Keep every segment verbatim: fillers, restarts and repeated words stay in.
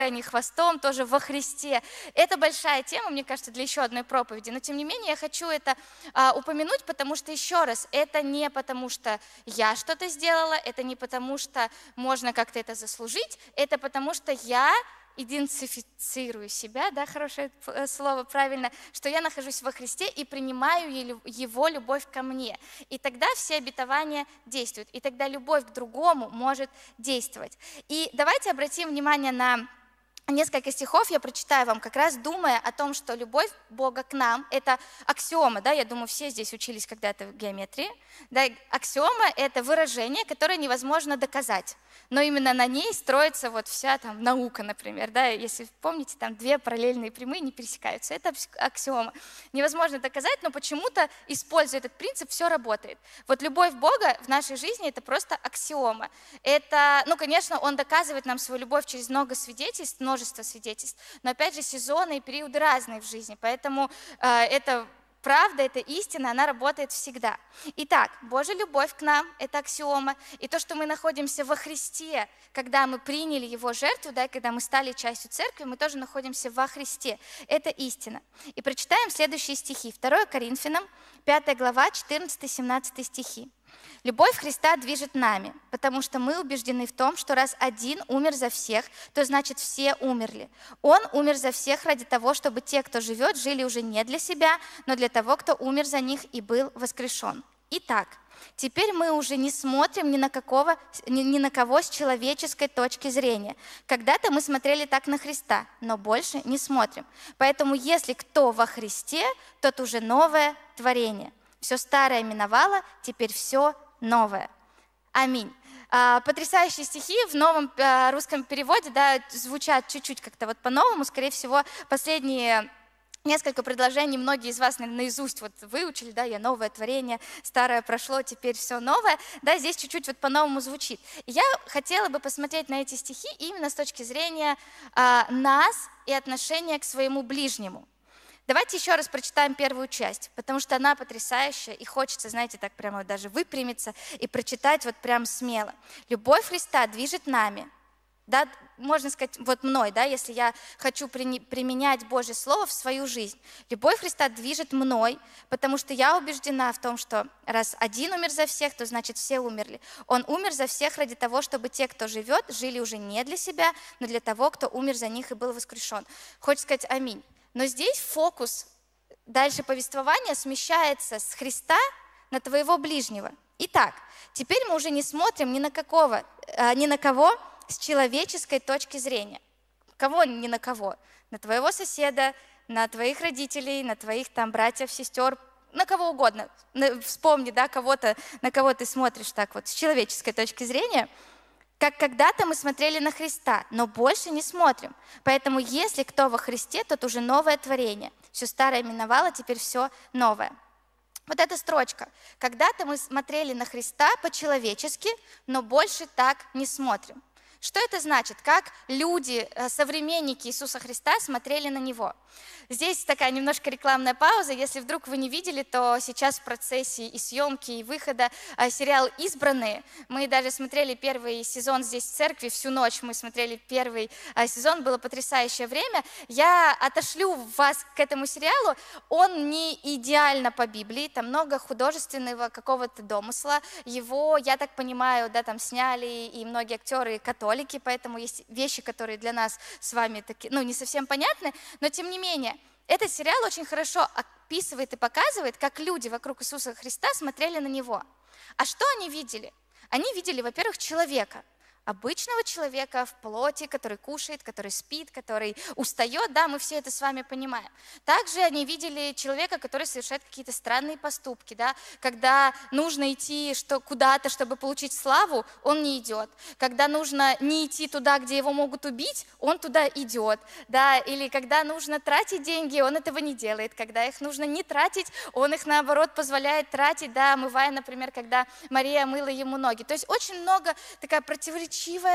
не хвостом, тоже во Христе. Это большая тема, мне кажется, для еще одной проповеди. Но, тем не менее, я хочу это а, упомянуть, потому что, еще раз, это не потому, что я что-то сделала, это не потому, что можно как-то это заслужить, это потому, что я идентифицирую себя, да, хорошее слово, правильно, что я нахожусь во Христе и принимаю Его любовь ко мне. И тогда все обетования действуют, и тогда любовь к другому может действовать. И давайте обратим внимание на несколько стихов, я прочитаю вам, как раз думая о том, что любовь Бога к нам – это аксиома, да, я думаю, все здесь учились когда-то в геометрии, да, аксиома – это выражение, которое невозможно доказать, но именно на ней строится вот вся там наука, например, да, если помните, там две параллельные прямые не пересекаются, это аксиома. Невозможно доказать, но почему-то, используя этот принцип, все работает. Вот любовь Бога в нашей жизни – это просто аксиома. Это, ну, конечно, Он доказывает нам свою любовь через много свидетельств, множество свидетельств, но опять же сезоны и периоды разные в жизни, поэтому э, это правда, это истина, она работает всегда. Итак, Божья любовь к нам – это аксиома, и то, что мы находимся во Христе, когда мы приняли Его жертву, да, когда мы стали частью церкви, мы тоже находимся во Христе, это истина. И прочитаем следующие стихи. второе Коринфянам, пятая глава, четырнадцатый-семнадцатый стихи. Любовь Христа движет нами, потому что мы убеждены в том, что раз один умер за всех, то значит все умерли. Он умер за всех ради того, чтобы те, кто живет, жили уже не для себя, но для того, кто умер за них и был воскрешен. Итак, теперь мы уже не смотрим ни на, какого, ни, ни на кого с человеческой точки зрения. Когда-то мы смотрели так на Христа, но больше не смотрим. Поэтому если кто во Христе, тот уже новое творение. Все старое миновало, теперь все новое. Аминь. Потрясающие стихи в новом русском переводе, да, звучат чуть-чуть как-то вот по-новому. Скорее всего, последние несколько предложений многие из вас наизусть вот выучили, да, я новое творение, старое прошло, теперь все новое. Да, здесь чуть-чуть вот по-новому звучит. Я хотела бы посмотреть на эти стихи именно с точки зрения а, нас и отношения к своему ближнему. Давайте еще раз прочитаем первую часть, потому что она потрясающая, и хочется, знаете, так прямо даже выпрямиться и прочитать вот прям смело. Любовь Христа движет нами, да, можно сказать, вот мной, да, если я хочу применять Божье Слово в свою жизнь. Любовь Христа движет мной, потому что я убеждена в том, что раз один умер за всех, то значит все умерли. Он умер за всех ради того, чтобы те, кто живет, жили уже не для себя, но для того, кто умер за них и был воскрешен. Хочется сказать аминь. Но здесь фокус, дальше повествования смещается с Христа на твоего ближнего. Итак, теперь мы уже не смотрим ни на, какого, ни на кого с человеческой точки зрения. Кого ни на кого? На твоего соседа, на твоих родителей, на твоих там братьев, сестер, на кого угодно. Вспомни, да, кого-то, на кого ты смотришь так вот с человеческой точки зрения. Как когда-то мы смотрели на Христа, но больше не смотрим. Поэтому если кто во Христе, тот уже новое творение. Все старое миновало, теперь все новое. Вот эта строчка. Когда-то мы смотрели на Христа по-человечески, но больше так не смотрим. Что это значит? Как люди, современники Иисуса Христа смотрели на Него? Здесь такая немножко рекламная пауза. Если вдруг вы не видели, то сейчас в процессе и съемки, и выхода сериал «Избранные». Мы даже смотрели первый сезон здесь в церкви, всю ночь мы смотрели первый сезон, было потрясающее время. Я отошлю вас к этому сериалу. Он не идеально по Библии, там много художественного какого-то домысла. Его, я так понимаю, да, там сняли и многие актеры католики, поэтому есть вещи, которые для нас с вами такие, ну, не совсем понятны, но тем не менее, этот сериал очень хорошо описывает и показывает, как люди вокруг Иисуса Христа смотрели на Него. А что они видели? Они видели, во-первых, человека, обычного человека в плоти, который кушает, который спит, который устает, да, мы все это с вами понимаем. Также они видели человека, который совершает какие-то странные поступки, да, когда нужно идти что, куда-то, чтобы получить славу, он не идет. Когда нужно не идти туда, где его могут убить, он туда идет, да, или когда нужно тратить деньги, он этого не делает. Когда их нужно не тратить, он их, наоборот, позволяет тратить, да, омывая, например, когда Мария мыла ему ноги. То есть очень много такая противоречивая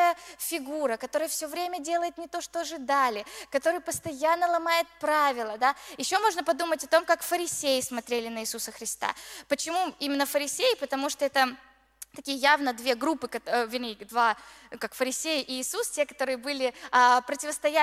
фигура, которая все время делает не то, что ожидали, который постоянно ломает правила. Да? Еще можно подумать о том, как фарисеи смотрели на Иисуса Христа. Почему именно фарисеи? Потому что это такие явно две группы, вернее, два, как фарисеи и Иисус, те, которые были противостояли